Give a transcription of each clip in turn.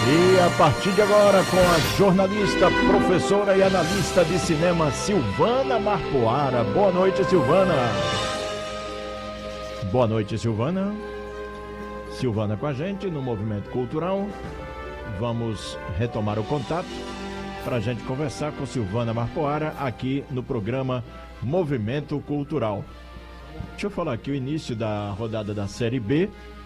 E a partir de agora, com a jornalista, professora e analista de cinema Silvana Marpoara. Boa noite, Silvana. Boa noite, Silvana. Silvana com a gente no Movimento Cultural. Vamos retomar o contato para a gente conversar com Silvana Marpoara aqui no programa Movimento Cultural. Deixa eu falar aqui o início da rodada da Série B.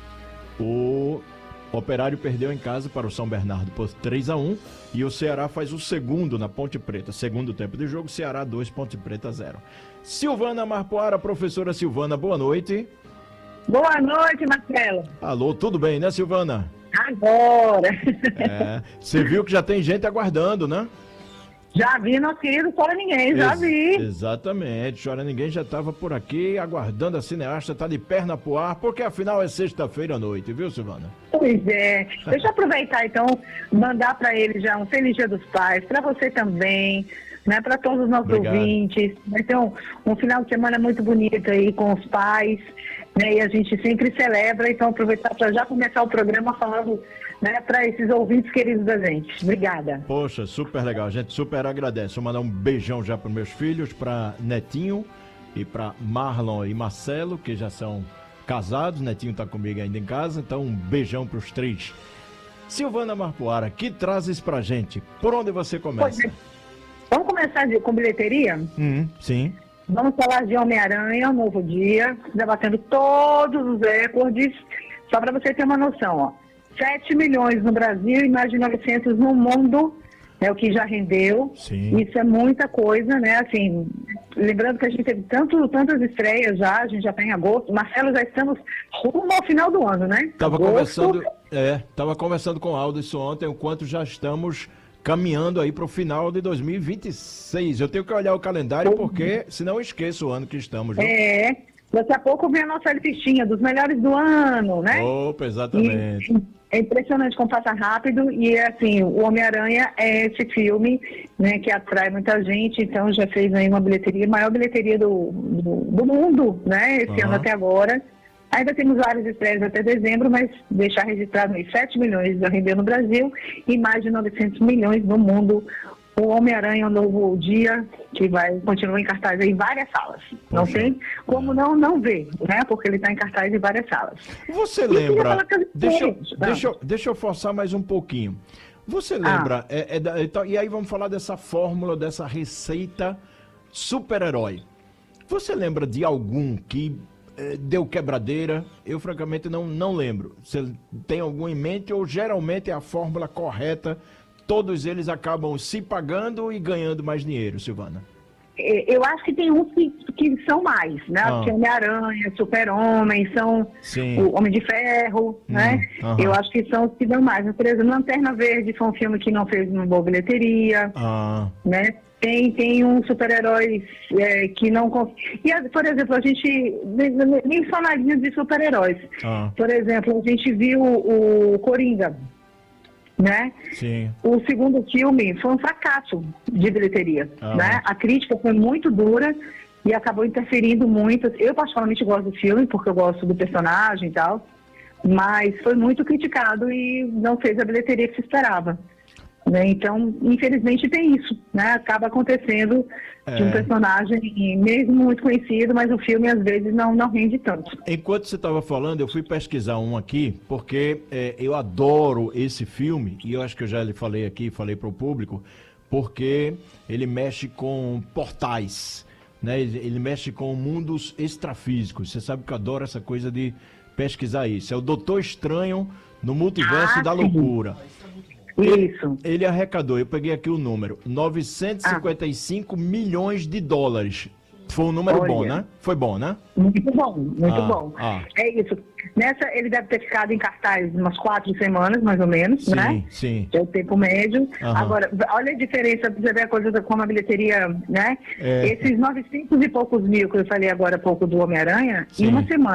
O Operário perdeu em casa para o São Bernardo por 3-1 e o Ceará faz o segundo na Ponte Preta. Segundo tempo de jogo, Ceará 2, Ponte Preta 0. Silvana Marpoara, professora Silvana, boa noite. Boa noite, Marcelo. Alô, tudo bem, né, Silvana? Agora. Você viu que já tem gente aguardando, né? Já vi, nosso querido Chora Ninguém, já vi. Exatamente, Chora Ninguém já estava por aqui aguardando a cineasta, tá de perna pro ar, porque afinal é sexta-feira à noite, viu, Silvana? Pois é. Deixa eu aproveitar então, mandar para ele já um Feliz Dia dos Pais, para você também, né, para todos os nossos ouvintes. Vai ter um final de semana muito bonito aí com os pais, né, e a gente sempre celebra, então aproveitar para já começar o programa falando, né, para esses ouvintes queridos da gente. Obrigada. Poxa, super legal, a gente super agradece. Vou mandar um beijão já para meus filhos, para Netinho e para Marlon e Marcelo, que já são casados. Netinho tá comigo ainda em casa, então um beijão para os três. Silvana Marpoara, que trazes pra gente? Por onde você começa? Vamos começar com bilheteria? Sim. Vamos falar de Homem-Aranha, um novo dia, debatendo todos os recordes, só para você ter uma noção, ó. 7 milhões no Brasil e mais de 900 no mundo, é o que já rendeu. Sim. Isso é muita coisa, né? Assim, lembrando que a gente teve tantas estreias já, a gente já está em agosto. Marcelo, já estamos rumo ao final do ano, né? Tava conversando com o Aldo isso ontem, o quanto já estamos caminhando aí para o final de 2026. Eu tenho que olhar o calendário porque senão eu esqueço o ano que estamos. Viu? Daqui a pouco vem a nossa listinha dos melhores do ano, né? Opa, exatamente. É impressionante como passa rápido e, assim, o Homem-Aranha é esse filme, né, que atrai muita gente, então já fez aí uma bilheteria, maior bilheteria do mundo, né, esse ano até agora. Ainda temos várias estreias até dezembro, mas deixar registrado aí 7 milhões já rendeu no Brasil e mais de 900 milhões no mundo. O Homem-Aranha, um novo dia, que continua em cartaz em várias salas. Poxa. Não tem como não ver, né? Porque ele está em cartaz em várias salas. Você lembra... Deixa eu forçar mais um pouquinho. Você lembra... e aí vamos falar dessa fórmula, dessa receita super-herói. Você lembra de algum que deu quebradeira? Eu, francamente, não lembro. Você tem algum em mente ou geralmente é a fórmula correta? Todos eles acabam se pagando e ganhando mais dinheiro, Silvana? Eu acho que tem uns que são mais, né? Porque Homem-Aranha, Super-Homem, são o Homem de Ferro, né? Eu acho que são os que dão mais. Por exemplo, Lanterna Verde foi um filme que não fez uma boa bilheteria, né? Tem uns super-heróis que não... E, por exemplo, a gente... Nem só na linha de super-heróis. Por exemplo, a gente viu o Coringa, né? Sim. O segundo filme foi um fracasso de bilheteria, né? A crítica foi muito dura e acabou interferindo muito. Eu particularmente gosto do filme porque eu gosto do personagem e tal, mas foi muito criticado e não fez a bilheteria que se esperava, né? Então, infelizmente tem isso, né? Acaba acontecendo de um personagem mesmo muito conhecido, mas o filme às vezes não rende tanto. Enquanto você estava falando, eu fui pesquisar um aqui, porque eu adoro esse filme, e eu acho que eu já lhe falei aqui, falei para o público, porque ele mexe com portais, né? Ele mexe com mundos extrafísicos. Você sabe que eu adoro essa coisa de pesquisar isso. É o Doutor Estranho no Multiverso da Loucura. Isso. Ele arrecadou, eu peguei aqui o número, 955 milhões de dólares. Foi um número bom, né? Foi bom, né? Muito bom, muito bom. É isso. Nessa, ele deve ter ficado em cartaz umas 4 semanas, mais ou menos, né? Sim. É o tempo médio. Agora, olha a diferença, você vê a coisa como a bilheteria, né? Esses 900 e poucos mil que eu falei agora há pouco do Homem-Aranha, em uma semana.